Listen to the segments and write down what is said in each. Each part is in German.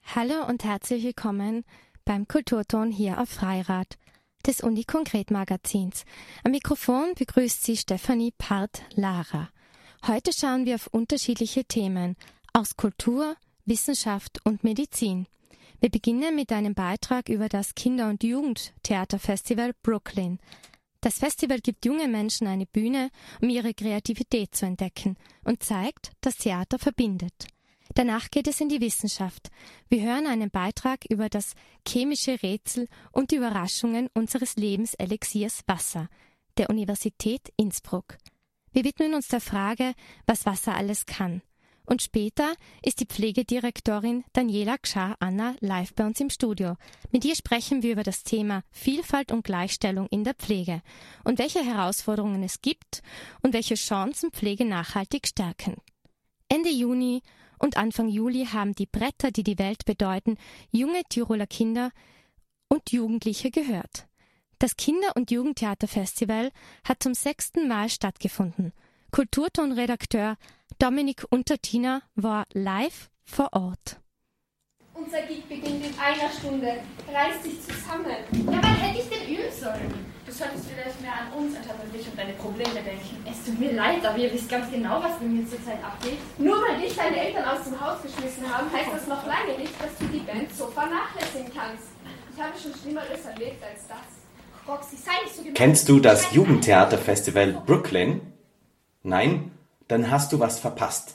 Hallo und herzlich willkommen beim Kulturton hier auf Freirad des Uni-Konkret-Magazins. Am Mikrofon begrüßt Sie Stefanie Part-Lara. Heute schauen wir auf unterschiedliche Themen aus Kultur, Wissenschaft und Medizin. Wir beginnen mit einem Beitrag über das Kinder- und Jugendtheaterfestival Brooklyn. Das Festival gibt jungen Menschen eine Bühne, um ihre Kreativität zu entdecken und zeigt, dass Theater verbindet. Danach geht es in die Wissenschaft. Wir hören einen Beitrag über das chemische Rätsel und die Überraschungen unseres Lebenselixiers Wasser, der Universität Innsbruck. Wir widmen uns der Frage, was Wasser alles kann. Und später ist die Pflegedirektorin Daniela Gschar-Anna live bei uns im Studio. Mit ihr sprechen wir über das Thema Vielfalt und Gleichstellung in der Pflege und welche Herausforderungen es gibt und welche Chancen Pflege nachhaltig stärken. Ende Juni und Anfang Juli haben die Bretter, die die Welt bedeuten, junge Tiroler Kinder und Jugendliche gehört. Das Kinder- und Jugendtheaterfestival hat zum 6. Mal stattgefunden. Kulturtonredakteur Dominik Untertiner war live vor Ort. Unser Gig beginnt in einer Stunde. Reiß dich zusammen. Ja, wann hätte ich denn üben sollen? Du solltest vielleicht mehr an uns anstatt an dich und deine Probleme denken. Es tut mir leid, aber ihr wisst ganz genau, was bei mir zurzeit abgeht. Nur weil dich deine Eltern aus dem Haus geschmissen haben, heißt das noch lange nicht, dass du die Band so vernachlässigen kannst. Ich habe schon Schlimmeres erlebt als das. Roxy, sei nicht so gemein. Kennst du das Jugendtheaterfestival Brooklyn? Nein? Dann hast du was verpasst.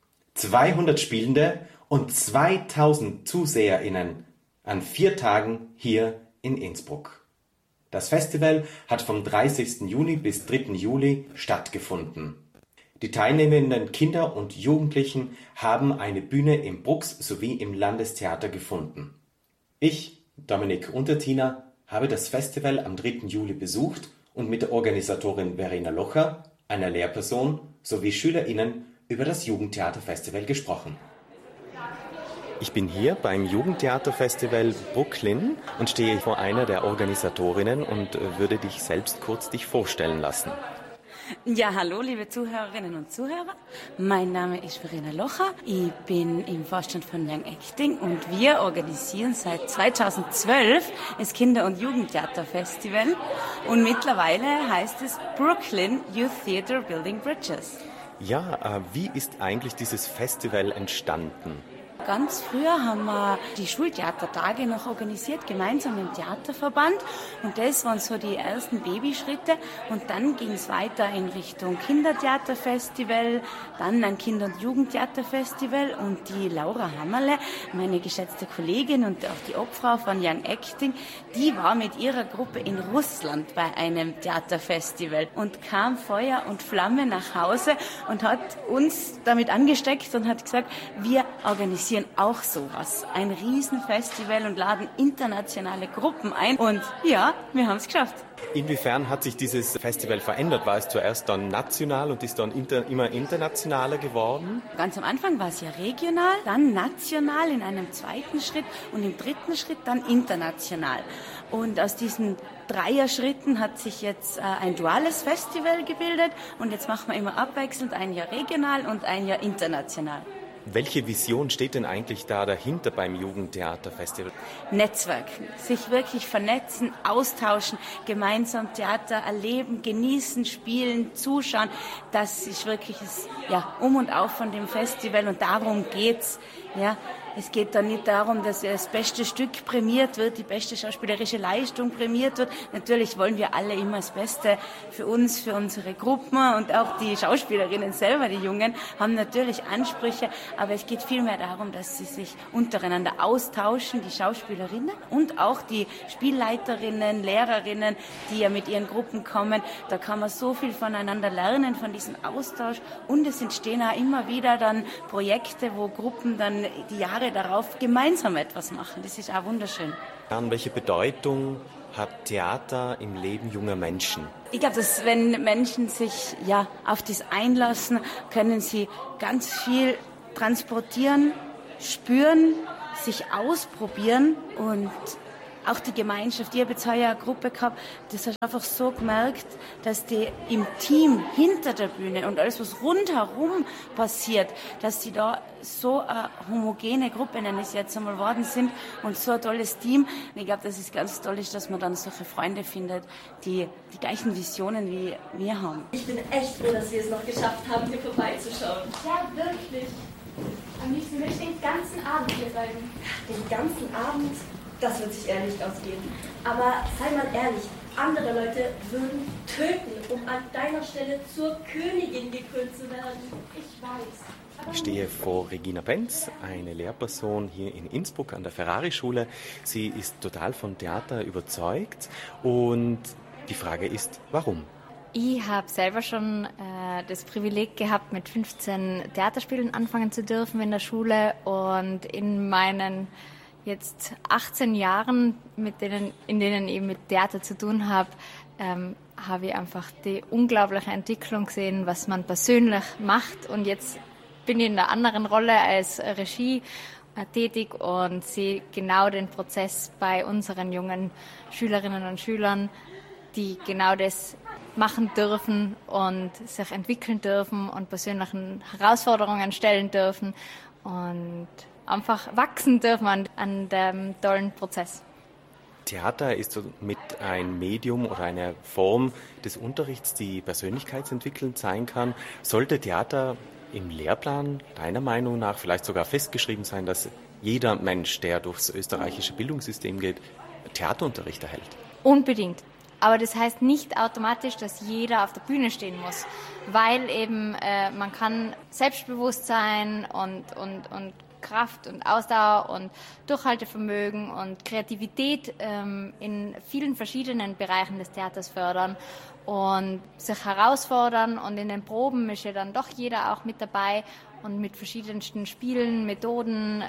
200 Spielende und 2000 ZuseherInnen an 4 Tagen hier in Innsbruck. Das Festival hat vom 30. Juni bis 3. Juli stattgefunden. Die teilnehmenden Kinder und Jugendlichen haben eine Bühne im Brux sowie im Landestheater gefunden. Ich, Dominik Untertiner, habe das Festival am 3. Juli besucht und mit der Organisatorin Verena Locher, einer Lehrperson, sowie SchülerInnen über das Jugendtheaterfestival gesprochen. Ich bin hier beim Jugendtheaterfestival Brooklyn und stehe vor einer der Organisatorinnen und würde dich selbst kurz vorstellen lassen. Ja, hallo liebe Zuhörerinnen und Zuhörer. Mein Name ist Verena Locher. Ich bin im Vorstand von Young Acting und wir organisieren seit 2012 das Kinder- und Jugendtheaterfestival und mittlerweile heißt es Brooklyn Youth Theatre Building Bridges. Ja, wie ist eigentlich dieses Festival entstanden? Ganz früher haben wir die Schultheatertage noch organisiert, gemeinsam im Theaterverband. Und das waren so die ersten Babyschritte. Und dann ging es weiter in Richtung Kindertheaterfestival, dann ein Kinder- und Jugendtheaterfestival. Und die Laura Hammerle, meine geschätzte Kollegin und auch die Obfrau von Young Acting, die war mit ihrer Gruppe in Russland bei einem Theaterfestival und kam Feuer und Flamme nach Hause und hat uns damit angesteckt und hat gesagt, wir organisieren auch sowas. Ein Riesenfestival und laden internationale Gruppen ein. Und ja, wir haben es geschafft. Inwiefern hat sich dieses Festival verändert? War es zuerst dann national und ist dann immer internationaler geworden? Ganz am Anfang war es ja regional, dann national in einem zweiten Schritt und im dritten Schritt dann international. Und aus diesen Dreierschritten hat sich jetzt ein duales Festival gebildet und jetzt machen wir immer abwechselnd ein Jahr regional und ein Jahr international. Welche Vision steht denn eigentlich da dahinter beim Jugendtheaterfestival? Netzwerken, sich wirklich vernetzen, austauschen, gemeinsam Theater erleben, genießen, spielen, zuschauen. Das ist wirklich das Um und Auf von dem Festival und darum geht's. Ja. Es geht da nicht darum, dass das beste Stück prämiert wird, die beste schauspielerische Leistung prämiert wird. Natürlich wollen wir alle immer das Beste für uns, für unsere Gruppen und auch die Schauspielerinnen selber, die Jungen, haben natürlich Ansprüche. Aber es geht vielmehr darum, dass sie sich untereinander austauschen, die Schauspielerinnen und auch die Spielleiterinnen, Lehrerinnen, die ja mit ihren Gruppen kommen. Da kann man so viel voneinander lernen, von diesem Austausch. Und es entstehen auch immer wieder dann Projekte, wo Gruppen dann die Jahre darauf gemeinsam etwas machen. Das ist auch wunderschön. Welche Bedeutung hat Theater im Leben junger Menschen? Ich glaube, dass wenn Menschen sich auf das einlassen, können sie ganz viel transportieren, spüren, sich ausprobieren und auch die Gemeinschaft. Ich habe jetzt heuer eine Gruppe gehabt, das hast du einfach so gemerkt, dass die im Team hinter der Bühne und alles, was rundherum passiert, dass die da so eine homogene Gruppe, nenne ich es jetzt einmal, worden sind und so ein tolles Team. Und ich glaube, das ist ganz toll, dass man dann solche Freunde findet, die die gleichen Visionen wie wir haben. Ich bin echt froh, dass wir es noch geschafft haben, hier vorbeizuschauen. Ja, wirklich. Am liebsten will ich den ganzen Abend hier bleiben. Den ganzen Abend, das wird sich eher nicht ausgehen. Aber sei mal ehrlich, andere Leute würden töten, um an deiner Stelle zur Königin gekrönt zu werden. Ich weiß. Ich stehe vor Regina Benz, eine Lehrperson hier in Innsbruck an der Ferrari-Schule. Sie ist total von Theater überzeugt und die Frage ist, warum? Ich habe selber schon das Privileg gehabt, mit 15 Theaterspielen anfangen zu dürfen in der Schule und in meinen jetzt 18 Jahren, in denen ich mit Theater zu tun habe, habe ich einfach die unglaubliche Entwicklung gesehen, was man persönlich macht. Und jetzt bin ich in einer anderen Rolle als Regie tätig und sehe genau den Prozess bei unseren jungen Schülerinnen und Schülern, die genau das machen dürfen und sich entwickeln dürfen und persönlichen Herausforderungen stellen dürfen und einfach wachsen dürfen an dem tollen Prozess. Theater ist somit ein Medium oder eine Form des Unterrichts, die persönlichkeitsentwickelnd sein kann. Sollte Theater im Lehrplan deiner Meinung nach vielleicht sogar festgeschrieben sein, dass jeder Mensch, der durchs österreichische Bildungssystem geht, Theaterunterricht erhält? Unbedingt. Aber das heißt nicht automatisch, dass jeder auf der Bühne stehen muss, weil eben man kann Selbstbewusstsein und Kraft und Ausdauer und Durchhaltevermögen und Kreativität in vielen verschiedenen Bereichen des Theaters fördern und sich herausfordern. Und in den Proben ist ja dann doch jeder auch mit dabei und mit verschiedensten Spielen, Methoden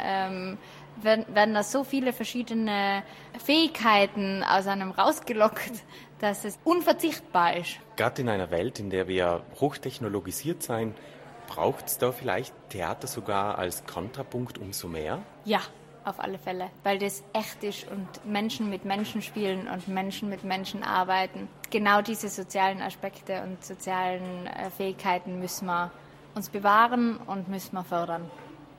werden da so viele verschiedene Fähigkeiten aus einem rausgelockt, dass es unverzichtbar ist. Gerade in einer Welt, in der wir hochtechnologisiert sein, braucht es da vielleicht Theater sogar als Kontrapunkt umso mehr? Ja, auf alle Fälle, weil das echt ist und Menschen mit Menschen spielen und Menschen mit Menschen arbeiten. Genau diese sozialen Aspekte und sozialen Fähigkeiten müssen wir uns bewahren und müssen wir fördern.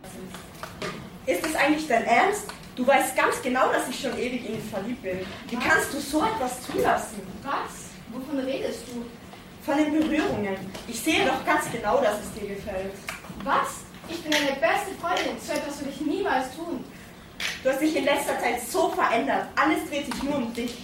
Ist das eigentlich dein Ernst? Du weißt ganz genau, dass ich schon ewig in ihn verliebt bin. Wie kannst du so etwas zulassen? Was? Wovon redest du? Von den Berührungen. Ich sehe doch ganz genau, dass es dir gefällt. Was? Ich bin deine beste Freundin. So etwas würde ich niemals tun. Du hast dich in letzter Zeit so verändert. Alles dreht sich nur um dich.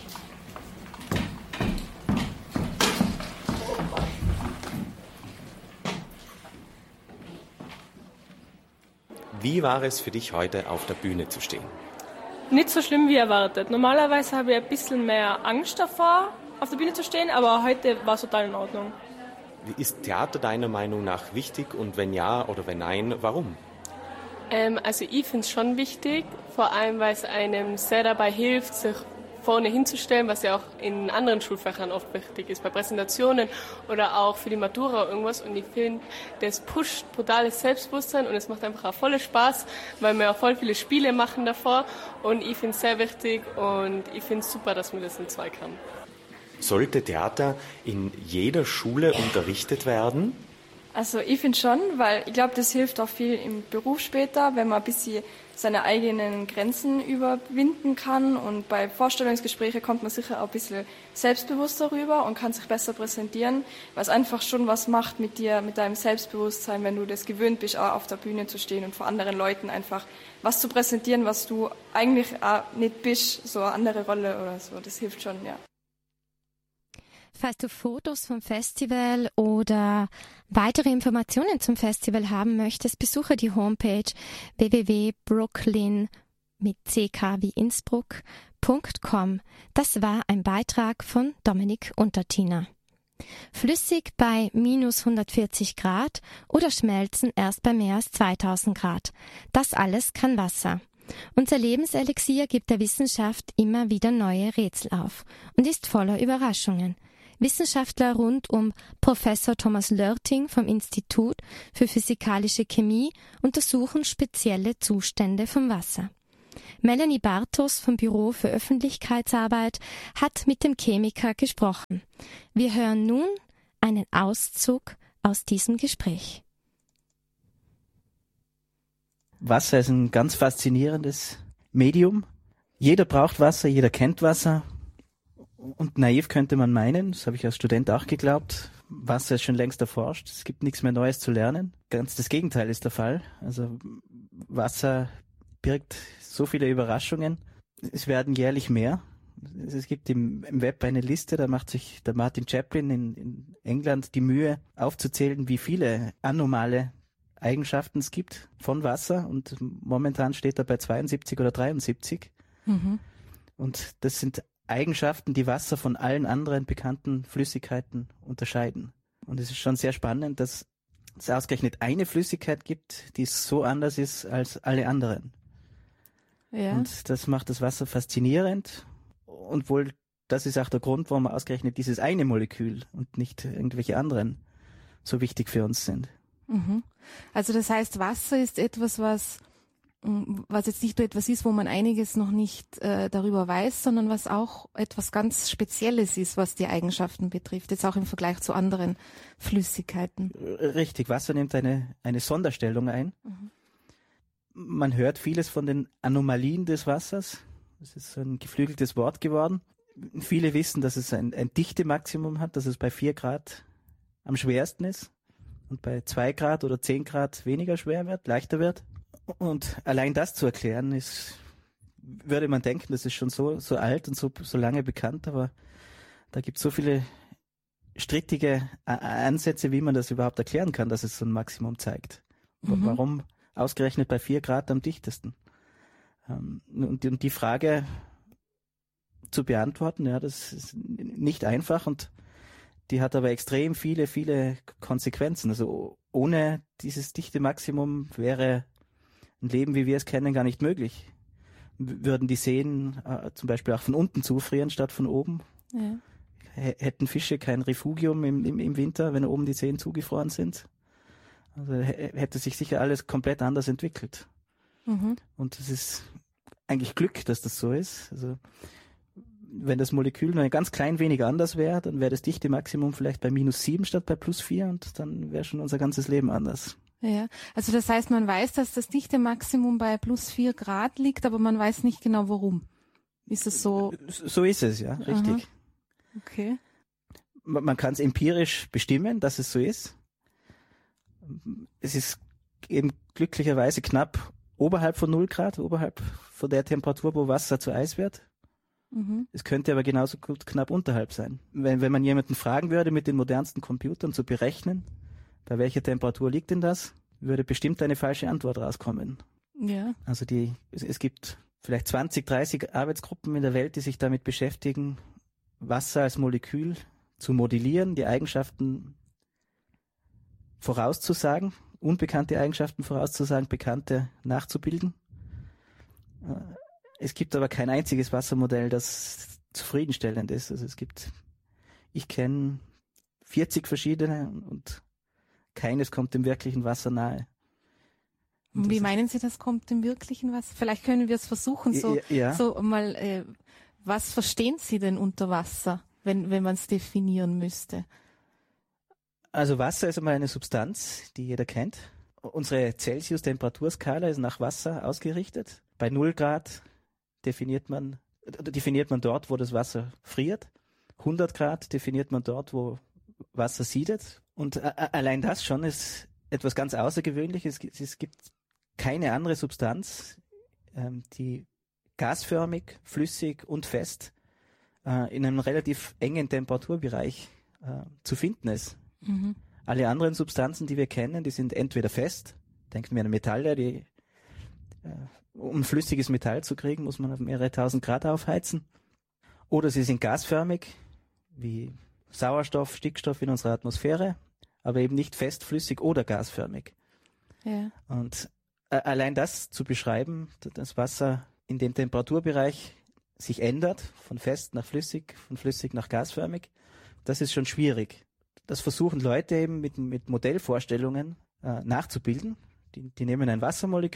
Wie war es für dich heute auf der Bühne zu stehen? Nicht so schlimm wie erwartet. Normalerweise habe ich ein bisschen mehr Angst davor, auf der Bühne zu stehen, aber heute war es total in Ordnung. Ist Theater deiner Meinung nach wichtig und wenn ja oder wenn nein, warum? Also ich finde es schon wichtig, vor allem weil es einem sehr dabei hilft, sich vorne hinzustellen, was ja auch in anderen Schulfächern oft wichtig ist, bei Präsentationen oder auch für die Matura oder irgendwas. Und ich finde, das pusht brutales Selbstbewusstsein und es macht einfach auch voll Spaß, weil wir auch voll viele Spiele machen davor. Und ich finde es sehr wichtig und ich finde es super, dass man das in 2 kann. Sollte Theater in jeder Schule unterrichtet werden? Also ich finde schon, weil ich glaube, das hilft auch viel im Beruf später, wenn man ein bisschen seine eigenen Grenzen überwinden kann. Und bei Vorstellungsgesprächen kommt man sicher auch ein bisschen selbstbewusster rüber und kann sich besser präsentieren, weil es einfach schon was macht mit dir, mit deinem Selbstbewusstsein, wenn du das gewöhnt bist, auch auf der Bühne zu stehen und vor anderen Leuten einfach was zu präsentieren, was du eigentlich auch nicht bist, so eine andere Rolle oder so. Das hilft schon, ja. Falls du Fotos vom Festival oder weitere Informationen zum Festival haben möchtest, besuche die Homepage www.brooklyn mit ck wie Innsbruck.com. Das war ein Beitrag von Dominik Untertiner. Flüssig bei minus 140 Grad oder schmelzen erst bei mehr als 2000 Grad. Das alles kann Wasser. Unser Lebenselixier gibt der Wissenschaft immer wieder neue Rätsel auf und ist voller Überraschungen. Wissenschaftler rund um Professor Thomas Lörting vom Institut für Physikalische Chemie untersuchen spezielle Zustände vom Wasser. Melanie Bartos vom Büro für Öffentlichkeitsarbeit hat mit dem Chemiker gesprochen. Wir hören nun einen Auszug aus diesem Gespräch. Wasser ist ein ganz faszinierendes Medium. Jeder braucht Wasser, jeder kennt Wasser. Und naiv könnte man meinen, das habe ich als Student auch geglaubt, Wasser ist schon längst erforscht, es gibt nichts mehr Neues zu lernen. Ganz das Gegenteil ist der Fall. Also Wasser birgt so viele Überraschungen. Es werden jährlich mehr. Es gibt im Web eine Liste, da macht sich der Martin Chaplin in England die Mühe aufzuzählen, wie viele anomale Eigenschaften es gibt von Wasser, und momentan steht er bei 72 oder 73. Mhm. Und das sind Eigenschaften, die Wasser von allen anderen bekannten Flüssigkeiten unterscheiden. Und es ist schon sehr spannend, dass es ausgerechnet eine Flüssigkeit gibt, die so anders ist als alle anderen. Ja. Und das macht das Wasser faszinierend. Und wohl, das ist auch der Grund, warum ausgerechnet dieses eine Molekül und nicht irgendwelche anderen so wichtig für uns sind. Mhm. Also das heißt, Wasser ist etwas, was jetzt nicht nur etwas ist, wo man einiges noch nicht darüber weiß, sondern was auch etwas ganz Spezielles ist, was die Eigenschaften betrifft, jetzt auch im Vergleich zu anderen Flüssigkeiten. Richtig, Wasser nimmt eine Sonderstellung ein. Mhm. Man hört vieles von den Anomalien des Wassers. Das ist ein geflügeltes Wort geworden. Viele wissen, dass es ein Dichtemaximum hat, dass es bei 4 Grad am schwersten ist und bei 2 Grad oder 10 Grad weniger schwer wird, leichter wird. Und allein das zu erklären, würde man denken, das ist schon so alt und so lange bekannt, aber da gibt es so viele strittige Ansätze, wie man das überhaupt erklären kann, dass es so ein Maximum zeigt. Mhm. Warum ausgerechnet bei 4 Grad am dichtesten? Und die Frage zu beantworten, ja, das ist nicht einfach, und die hat aber extrem viele, viele Konsequenzen. Also ohne dieses dichte Maximum wäre ein Leben, wie wir es kennen, gar nicht möglich. Würden die Seen zum Beispiel auch von unten zufrieren statt von oben? Ja. Hätten Fische kein Refugium im Winter, wenn oben die Seen zugefroren sind? Also hätte sich sicher alles komplett anders entwickelt. Mhm. Und es ist eigentlich Glück, dass das so ist. Also wenn das Molekül nur ein ganz klein wenig anders wäre, dann wäre das Dichte-Maximum vielleicht bei -7 statt bei +4, und dann wäre schon unser ganzes Leben anders. Ja, also das heißt, man weiß, dass das Dichte-Maximum bei +4 Grad liegt, aber man weiß nicht genau warum. Ist es so? So ist es, ja, richtig. Aha. Okay. Man kann es empirisch bestimmen, dass es so ist. Es ist eben glücklicherweise knapp oberhalb von 0 Grad, oberhalb von der Temperatur, wo Wasser zu Eis wird. Mhm. Es könnte aber genauso gut knapp unterhalb sein. Wenn man jemanden fragen würde, mit den modernsten Computern zu berechnen, bei welcher Temperatur liegt denn das, würde bestimmt eine falsche Antwort rauskommen. Ja. Also es gibt vielleicht 20, 30 Arbeitsgruppen in der Welt, die sich damit beschäftigen, Wasser als Molekül zu modellieren, die Eigenschaften vorauszusagen, unbekannte Eigenschaften vorauszusagen, bekannte nachzubilden. Es gibt aber kein einziges Wassermodell, das zufriedenstellend ist. Also ich kenne 40 verschiedene und keines kommt dem wirklichen Wasser nahe. Wie meinen Sie, das kommt dem wirklichen Wasser? Vielleicht können wir es versuchen, was verstehen Sie denn unter Wasser, wenn man es definieren müsste? Also Wasser ist einmal eine Substanz, die jeder kennt. Unsere Celsius-Temperaturskala ist nach Wasser ausgerichtet. Bei 0 Grad definiert man dort, wo das Wasser friert. 100 Grad definiert man dort, wo Wasser siedet. Und allein das schon ist etwas ganz Außergewöhnliches. Es gibt keine andere Substanz, die gasförmig, flüssig und fest in einem relativ engen Temperaturbereich zu finden ist. Mhm. Alle anderen Substanzen, die wir kennen, die sind entweder fest, denken wir an Metalle, um flüssiges Metall zu kriegen, muss man auf mehrere tausend Grad aufheizen. Oder sie sind gasförmig, wie Sauerstoff, Stickstoff in unserer Atmosphäre, aber eben nicht fest, flüssig oder gasförmig. Ja. Und allein das zu beschreiben, dass Wasser in dem Temperaturbereich sich ändert, von fest nach flüssig, von flüssig nach gasförmig, das ist schon schwierig. Das versuchen Leute eben mit Modellvorstellungen nachzubilden. Die nehmen ein Wassermolekül,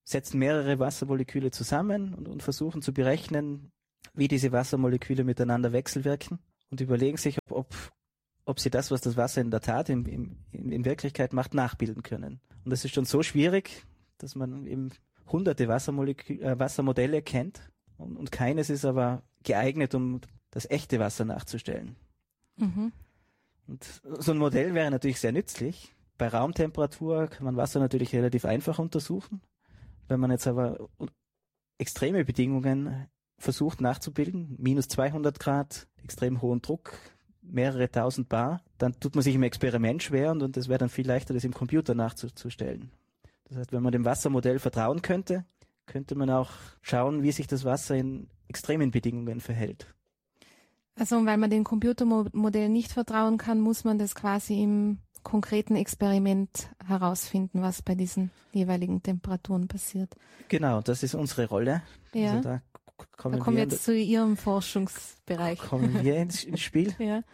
setzen mehrere Wassermoleküle zusammen und versuchen zu berechnen, wie diese Wassermoleküle miteinander wechselwirken und überlegen sich, ob sie das, was das Wasser in der Tat in Wirklichkeit macht, nachbilden können. Und das ist schon so schwierig, dass man eben hunderte Wassermodelle kennt und keines ist aber geeignet, um das echte Wasser nachzustellen. Mhm. Und so ein Modell wäre natürlich sehr nützlich. Bei Raumtemperatur kann man Wasser natürlich relativ einfach untersuchen. Wenn man jetzt aber extreme Bedingungen versucht nachzubilden, minus 200 Grad, extrem hohen Druck, mehrere tausend Bar, dann tut man sich im Experiment schwer und es wäre dann viel leichter, das im Computer nachzustellen. Das heißt, wenn man dem Wassermodell vertrauen könnte man auch schauen, wie sich das Wasser in extremen Bedingungen verhält. Also weil man dem Computermodell nicht vertrauen kann, muss man das quasi im konkreten Experiment herausfinden, was bei diesen jeweiligen Temperaturen passiert. Genau, das ist unsere Rolle. Ja. Also da kommen wir jetzt zu Ihrem Forschungsbereich. Kommen wir ins Spiel. Ja.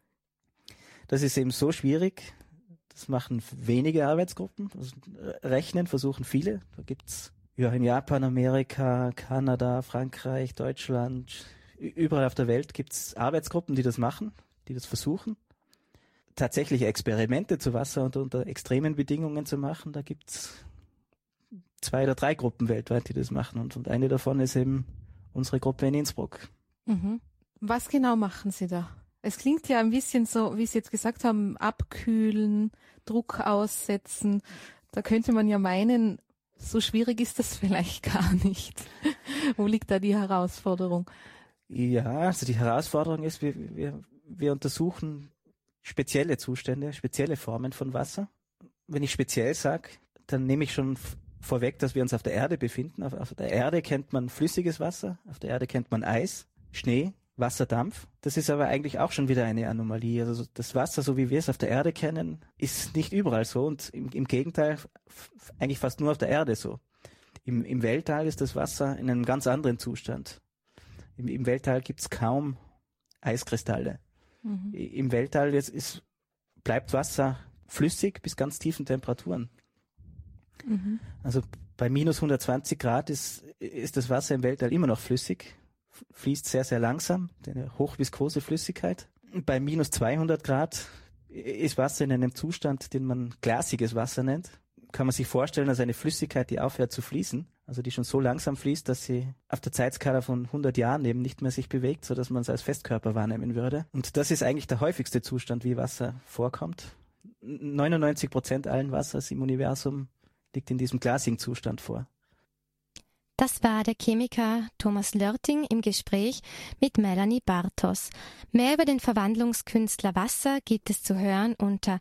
Das ist eben so schwierig. Das machen wenige Arbeitsgruppen. Also rechnen versuchen viele. Da gibt's in Japan, Amerika, Kanada, Frankreich, Deutschland, überall auf der Welt gibt's Arbeitsgruppen, die das machen, die das versuchen. Tatsächliche Experimente zu Wasser unter extremen Bedingungen zu machen, da gibt's 2 oder 3 Gruppen weltweit, die das machen. Und eine davon ist eben unsere Gruppe in Innsbruck. Mhm. Was genau machen Sie da? Es klingt ja ein bisschen so, wie Sie jetzt gesagt haben, abkühlen, Druck aussetzen. Da könnte man ja meinen, so schwierig ist das vielleicht gar nicht. Wo liegt da die Herausforderung? Ja, also die Herausforderung ist, wir untersuchen spezielle Zustände, spezielle Formen von Wasser. Wenn ich speziell sage, dann nehme ich schon vorweg, dass wir uns auf der Erde befinden. Auf der Erde kennt man flüssiges Wasser, auf der Erde kennt man Eis, Schnee, Wasserdampf. Das ist aber eigentlich auch schon wieder eine Anomalie. Also das Wasser, so wie wir es auf der Erde kennen, ist nicht überall so und im Gegenteil eigentlich fast nur auf der Erde so. Im Weltall ist das Wasser in einem ganz anderen Zustand. Im Weltall gibt es kaum Eiskristalle. Mhm. Im Weltall bleibt Wasser flüssig bis ganz tiefen Temperaturen. Mhm. Also bei minus 120 Grad ist das Wasser im Weltall immer noch flüssig, fließt sehr, sehr langsam, eine hochviskose Flüssigkeit. Bei minus 200 Grad ist Wasser in einem Zustand, den man glasiges Wasser nennt. Kann man sich vorstellen, als eine Flüssigkeit, die aufhört zu fließen, also die schon so langsam fließt, dass sie auf der Zeitskala von 100 Jahren eben nicht mehr sich bewegt, sodass man es als Festkörper wahrnehmen würde. Und das ist eigentlich der häufigste Zustand, wie Wasser vorkommt. 99% allen Wassers im Universum liegt in diesem glasigen Zustand vor. Das war der Chemiker Thomas Lörting im Gespräch mit Melanie Bartos. Mehr über den Verwandlungskünstler Wasser gibt es zu hören unter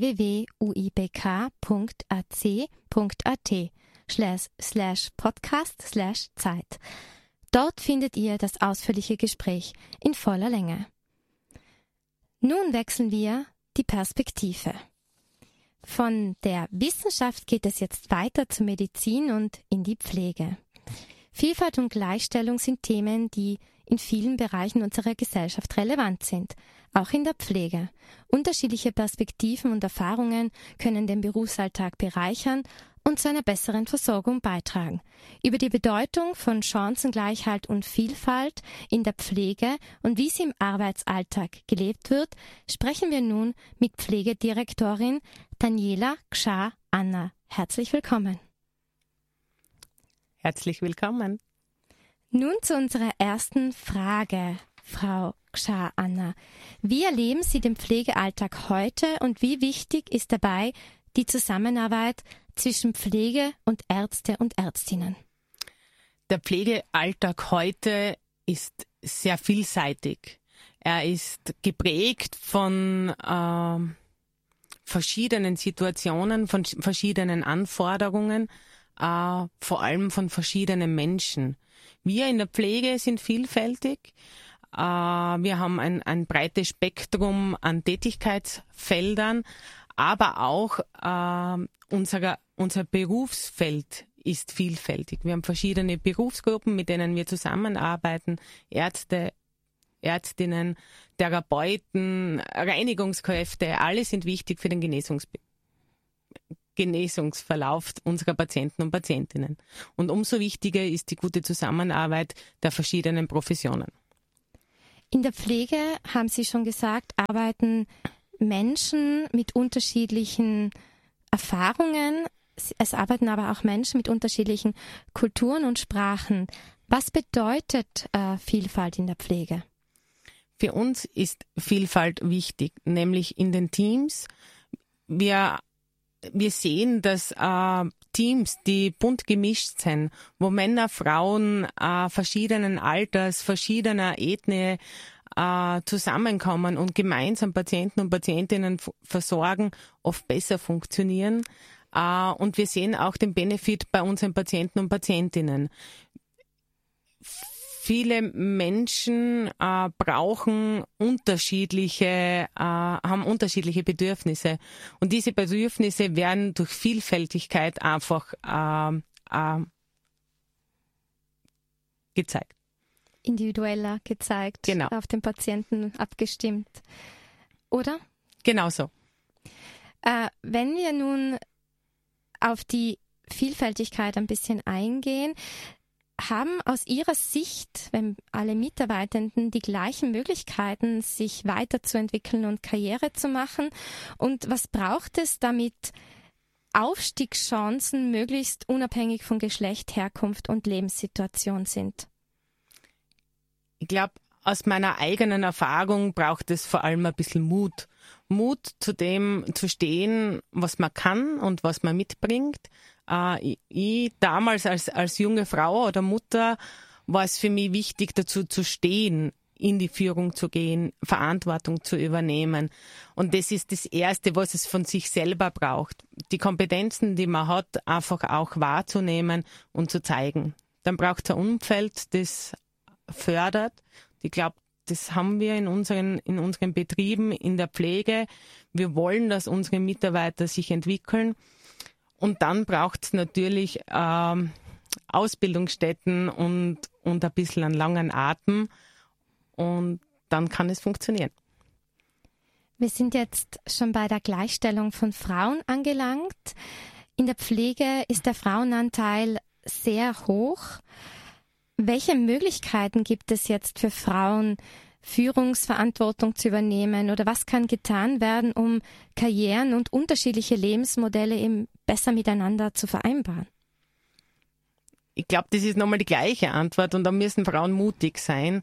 www.uibk.at/podcast/Zeit. Dort findet ihr das ausführliche Gespräch in voller Länge. Nun wechseln wir die Perspektive. Von der Wissenschaft geht es jetzt weiter zur Medizin und in die Pflege. Vielfalt und Gleichstellung sind Themen, die in vielen Bereichen unserer Gesellschaft relevant sind, auch in der Pflege. Unterschiedliche Perspektiven und Erfahrungen können den Berufsalltag bereichern und zu einer besseren Versorgung beitragen. Über die Bedeutung von Chancengleichheit und Vielfalt in der Pflege und wie sie im Arbeitsalltag gelebt wird, sprechen wir nun mit Pflegedirektorin Daniela Kscha-Anna. Herzlich willkommen. Herzlich willkommen. Nun zu unserer ersten Frage, Frau Kscha-Anna. Wie erleben Sie den Pflegealltag heute und wie wichtig ist dabei die Zusammenarbeit zwischen Pflege und Ärzte und Ärztinnen? Der Pflegealltag heute ist sehr vielseitig. Er ist geprägt von verschiedenen Situationen, von verschiedenen Anforderungen, vor allem von verschiedenen Menschen. Wir in der Pflege sind vielfältig. Wir haben ein breites Spektrum an Tätigkeitsfeldern, aber auch unser Berufsfeld ist vielfältig. Wir haben verschiedene Berufsgruppen, mit denen wir zusammenarbeiten. Ärzte, Ärztinnen, Therapeuten, Reinigungskräfte, alle sind wichtig für den Genesungsverlauf unserer Patienten und Patientinnen. Und umso wichtiger ist die gute Zusammenarbeit der verschiedenen Professionen. In der Pflege, haben Sie schon gesagt, arbeiten Menschen mit unterschiedlichen Erfahrungen. Es arbeiten aber auch Menschen mit unterschiedlichen Kulturen und Sprachen. Was bedeutet Vielfalt in der Pflege? Für uns ist Vielfalt wichtig, nämlich in den Teams. Wir sehen, dass Teams, die bunt gemischt sind, wo Männer, Frauen verschiedenen Alters, verschiedener Ethnie zusammenkommen und gemeinsam Patienten und Patientinnen versorgen, oft besser funktionieren. Und wir sehen auch den Benefit bei unseren Patienten und Patientinnen. Viele Menschen haben unterschiedliche Bedürfnisse. Und diese Bedürfnisse werden durch Vielfältigkeit einfach gezeigt. Individueller gezeigt, genau. Auf den Patienten abgestimmt. Oder? Genau so. Wenn wir nun auf die Vielfältigkeit ein bisschen eingehen, haben aus Ihrer Sicht, wenn alle Mitarbeitenden die gleichen Möglichkeiten, sich weiterzuentwickeln und Karriere zu machen? Und was braucht es, damit Aufstiegschancen möglichst unabhängig von Geschlecht, Herkunft und Lebenssituation sind? Ich glaube, aus meiner eigenen Erfahrung braucht es vor allem ein bisschen Mut. Mut, zu dem zu stehen, was man kann und was man mitbringt. Ich damals als junge Frau oder Mutter war es für mich wichtig, dazu zu stehen, in die Führung zu gehen, Verantwortung zu übernehmen. Und das ist das Erste, was es von sich selber braucht. Die Kompetenzen, die man hat, einfach auch wahrzunehmen und zu zeigen. Dann braucht es ein Umfeld, das fördert. Ich glaube, das haben wir in unseren Betrieben, in der Pflege. Wir wollen, dass unsere Mitarbeiter sich entwickeln. Und dann braucht es natürlich Ausbildungsstätten und ein bisschen einen langen Atem. Und dann kann es funktionieren. Wir sind jetzt schon bei der Gleichstellung von Frauen angelangt. In der Pflege ist der Frauenanteil sehr hoch. Welche Möglichkeiten gibt es jetzt für Frauen, Führungsverantwortung zu übernehmen? Oder was kann getan werden, um Karrieren und unterschiedliche Lebensmodelle eben besser miteinander zu vereinbaren? Ich glaube, das ist nochmal die gleiche Antwort und da müssen Frauen mutig sein,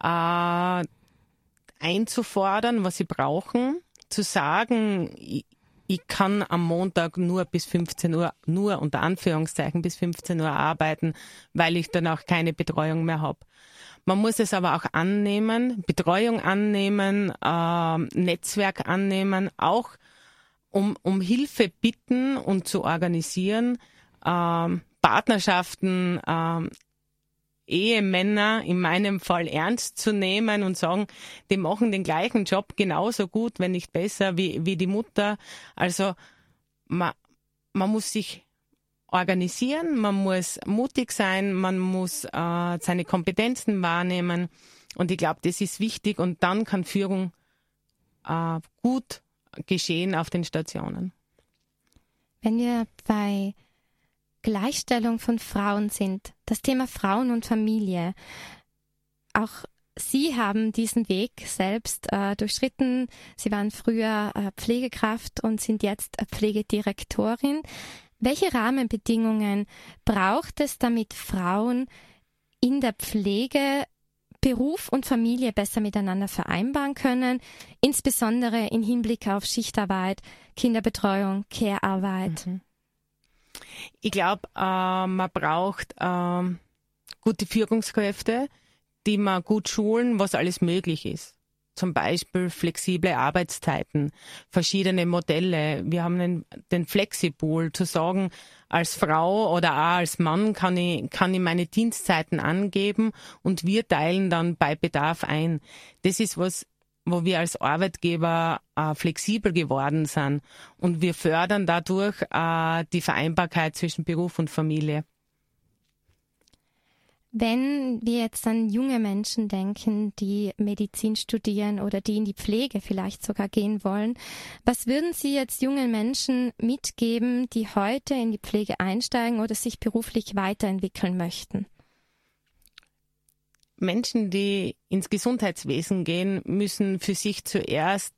einzufordern, was sie brauchen, zu sagen, ich kann am Montag nur bis 15 Uhr, nur unter Anführungszeichen bis 15 Uhr arbeiten, weil ich dann auch keine Betreuung mehr habe. Man muss es aber auch annehmen, Betreuung annehmen, Netzwerk annehmen, auch um Hilfe bitten und zu organisieren, Partnerschaften, Ehemänner in meinem Fall ernst zu nehmen und sagen, die machen den gleichen Job genauso gut, wenn nicht besser, wie die Mutter. Also man muss sich organisieren, man muss mutig sein, man muss seine Kompetenzen wahrnehmen und ich glaube, das ist wichtig und dann kann Führung gut geschehen auf den Stationen. Wenn wir bei Gleichstellung von Frauen sind, das Thema Frauen und Familie. Auch Sie haben diesen Weg selbst durchschritten. Sie waren früher Pflegekraft und sind jetzt Pflegedirektorin. Welche Rahmenbedingungen braucht es, damit Frauen in der Pflege Beruf und Familie besser miteinander vereinbaren können, insbesondere im Hinblick auf Schichtarbeit, Kinderbetreuung, Care-Arbeit? Ich glaube, man braucht gute Führungskräfte, die man gut schulen, was alles möglich ist. Zum Beispiel flexible Arbeitszeiten, verschiedene Modelle. Wir haben den Flexipool, zu sagen, als Frau oder auch als Mann kann ich meine Dienstzeiten angeben und wir teilen dann bei Bedarf ein. Das ist was, wo wir als Arbeitgeber flexibel geworden sind und wir fördern dadurch die Vereinbarkeit zwischen Beruf und Familie. Wenn wir jetzt an junge Menschen denken, die Medizin studieren oder die in die Pflege vielleicht sogar gehen wollen, was würden Sie jetzt jungen Menschen mitgeben, die heute in die Pflege einsteigen oder sich beruflich weiterentwickeln möchten? Menschen, die ins Gesundheitswesen gehen, müssen für sich zuerst